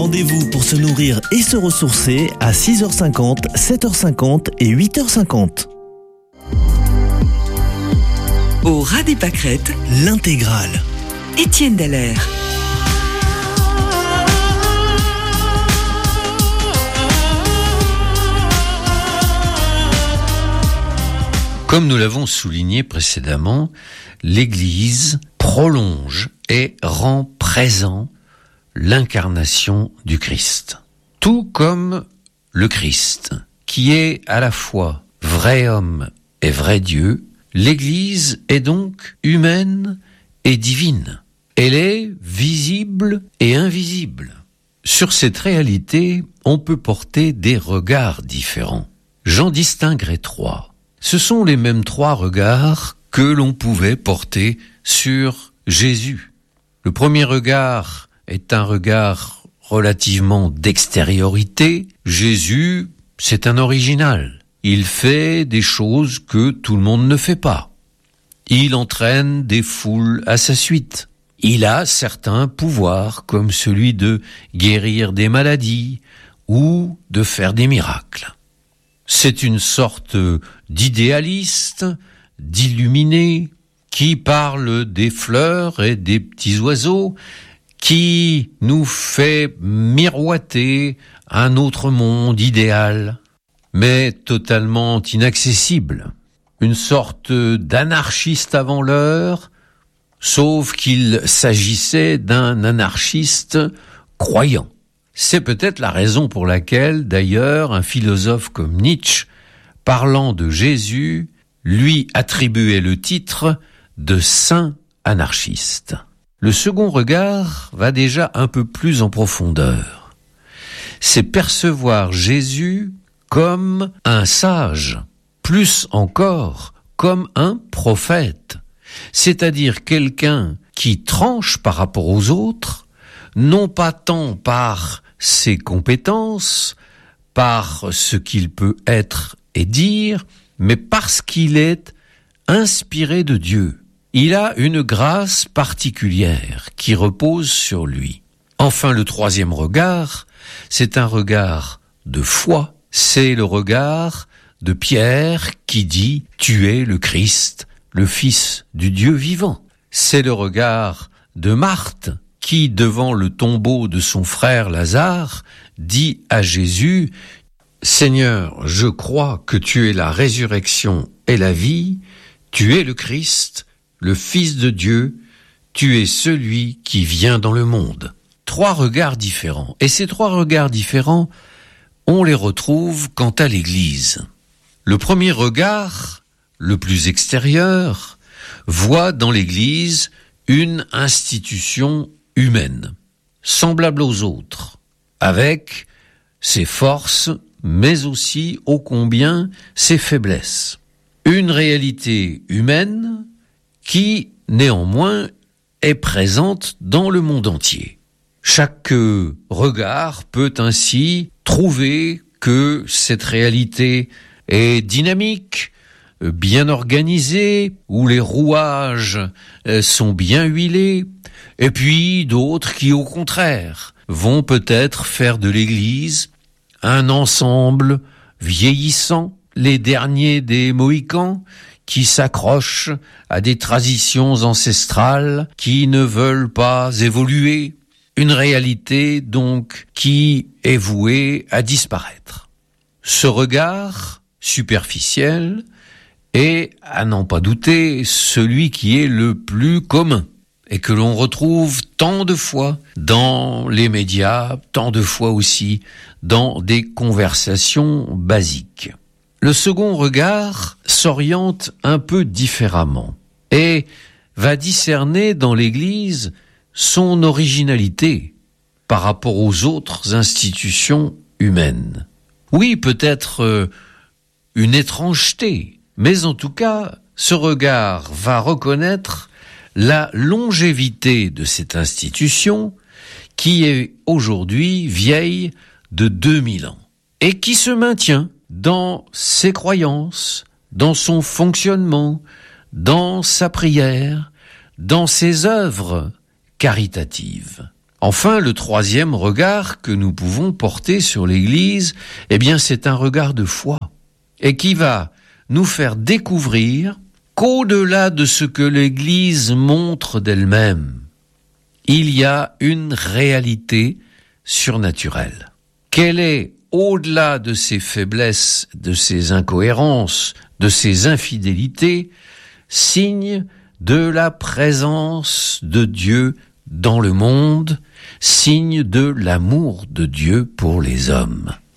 Rendez-vous pour se nourrir et se ressourcer à 6h50, 7h50 et 8h50. Au ras des pâquerettes, l'intégrale. Étienne Dallaire. Comme nous l'avons souligné précédemment, l'Église prolonge et rend présent l'incarnation du Christ. Tout comme le Christ, qui est à la fois vrai homme et vrai Dieu, l'Église est donc humaine et divine. Elle est visible et invisible. Sur cette réalité, on peut porter des regards différents. J'en distinguerai trois. Ce sont les mêmes trois regards que l'on pouvait porter sur Jésus. Le premier regard est un regard relativement d'extériorité. Jésus, c'est un original. Il fait des choses que tout le monde ne fait pas. Il entraîne des foules à sa suite. Il a certains pouvoirs comme celui de guérir des maladies ou de faire des miracles. C'est une sorte d'idéaliste, d'illuminé, qui parle des fleurs et des petits oiseaux, qui nous fait miroiter un autre monde idéal, mais totalement inaccessible. Une sorte d'anarchiste avant l'heure, sauf qu'il s'agissait d'un anarchiste croyant. C'est peut-être la raison pour laquelle, d'ailleurs, un philosophe comme Nietzsche, parlant de Jésus, lui attribuait le titre de saint anarchiste. Le second regard va déjà un peu plus en profondeur. C'est percevoir Jésus comme un sage, plus encore comme un prophète, c'est-à-dire quelqu'un qui tranche par rapport aux autres, non pas tant par ses compétences, par ce qu'il peut être et dire, mais parce qu'il est inspiré de Dieu. Il a une grâce particulière qui repose sur lui. Enfin, le troisième regard, c'est un regard de foi. C'est le regard de Pierre qui dit « Tu es le Christ, le Fils du Dieu vivant ». C'est le regard de Marthe qui, devant le tombeau de son frère Lazare, dit à Jésus « Seigneur, je crois que tu es la résurrection et la vie, tu es le Christ, le Fils de Dieu, tu es celui qui vient dans le monde. » Trois regards différents. Et ces trois regards différents, on les retrouve quant à l'Église. Le premier regard, le plus extérieur, voit dans l'Église une institution humaine, semblable aux autres, avec ses forces, mais aussi, ô combien, ses faiblesses. Une réalité humaine qui, néanmoins, est présente dans le monde entier. Chaque regard peut ainsi trouver que cette réalité est dynamique, bien organisée, où les rouages sont bien huilés, et puis d'autres qui, au contraire, vont peut-être faire de l'Église un ensemble vieillissant, les derniers des Mohicans, qui s'accrochent à des traditions ancestrales qui ne veulent pas évoluer. Une réalité, donc, qui est vouée à disparaître. Ce regard superficiel est, à n'en pas douter, celui qui est le plus commun et que l'on retrouve tant de fois dans les médias, tant de fois aussi dans des conversations basiques. Le second regard s'oriente un peu différemment et va discerner dans l'Église son originalité par rapport aux autres institutions humaines. Oui, peut-être une étrangeté, mais en tout cas, ce regard va reconnaître la longévité de cette institution qui est aujourd'hui vieille de 2000 ans et qui se maintient dans ses croyances, dans son fonctionnement, dans sa prière, dans ses œuvres caritatives. Enfin, le troisième regard que nous pouvons porter sur l'Église, c'est un regard de foi, et qui va nous faire découvrir qu'au-delà de ce que l'Église montre d'elle-même, il y a une réalité surnaturelle. Qu'elle est, au-delà de ses faiblesses, de ses incohérences, de ses infidélités, signe de la présence de Dieu dans le monde, signe de l'amour de Dieu pour les hommes.